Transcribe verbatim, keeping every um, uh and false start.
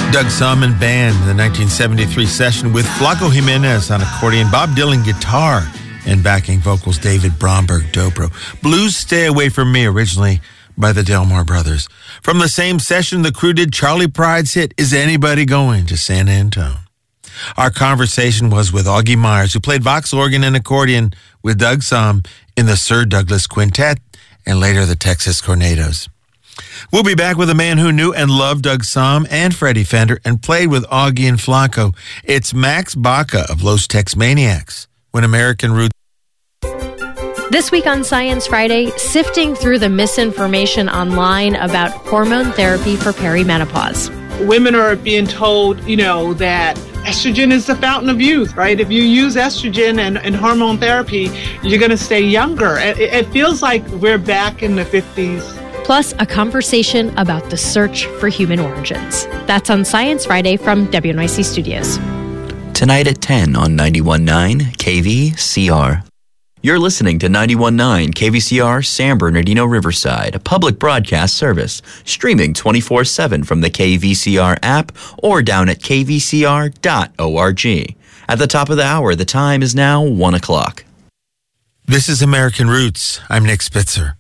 Doug Sahm Band, the nineteen seventy-three session with Flaco Jimenez on accordion, Bob Dylan guitar, and backing vocals David Bromberg dobro. Blues Stay Away From Me, originally by the Delmar Brothers. From the same session, the crew did Charlie Pride's hit, Is Anybody Going to San Antone? Our conversation was with Augie Myers, who played Vox organ and accordion with Doug Sahm in the Sir Douglas Quintet and later the Texas Tornadoes. We'll be back with a man who knew and loved Doug Sahm and Freddie Fender and played with Augie and Flaco. It's Max Baca of Los Tex Maniacs, when American Roots. This week on Science Friday, sifting through the misinformation online about hormone therapy for perimenopause. Women are being told, you know, that estrogen is the fountain of youth, right? If you use estrogen and, and hormone therapy, you're going to stay younger. It, it feels like we're back in the fifties. Plus, a conversation about the search for human origins. That's on Science Friday from W N Y C Studios. Tonight at ten on ninety-one point nine K V C R. You're listening to ninety-one point nine K V C R San Bernardino Riverside, a public broadcast service, streaming twenty-four seven from the K V C R app or down at k v c r dot org. At the top of the hour, the time is now one o'clock. This is American Roots. I'm Nick Spitzer.